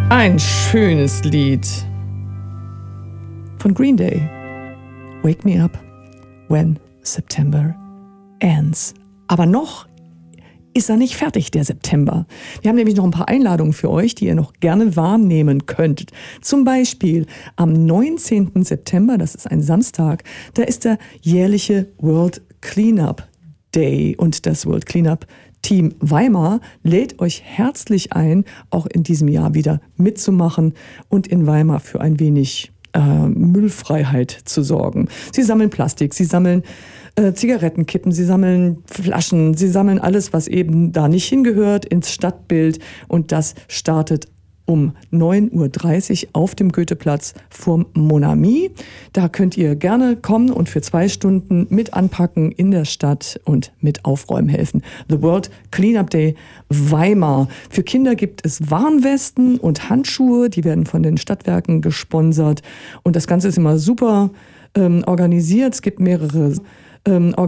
Ein schönes Lied von Green Day. Wake me up when September ends. Aber noch ist er nicht fertig, der September. Wir haben nämlich noch ein paar Einladungen für euch, die ihr noch gerne wahrnehmen könnt. Zum Beispiel am 19. September, das ist ein Samstag, da ist der jährliche World Cleanup Day. Und das World Cleanup Team Weimar lädt euch herzlich ein, auch in diesem Jahr wieder mitzumachen und in Weimar für ein wenig Müllfreiheit zu sorgen. Sie sammeln Plastik, sie sammeln Zigarettenkippen, sie sammeln Flaschen, sie sammeln alles, was eben da nicht hingehört, ins Stadtbild. Und das startet um 9.30 Uhr auf dem Goetheplatz vorm Mon Ami. Da könnt ihr gerne kommen und für 2 Stunden mit anpacken in der Stadt und mit aufräumen helfen. The World Cleanup Day Weimar. Für Kinder gibt es Warnwesten und Handschuhe, die werden von den Stadtwerken gesponsert. Und das Ganze ist immer super organisiert. Es gibt mehrere